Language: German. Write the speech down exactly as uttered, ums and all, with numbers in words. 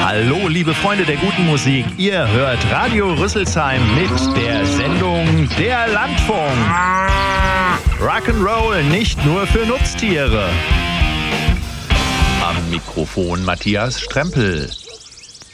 Hallo, liebe Freunde der guten Musik. Ihr hört Radio Rüsselsheim mit der Sendung Der Landfunk. Rock'n'Roll nicht nur für Nutztiere. Am Mikrofon Matthias Strempel.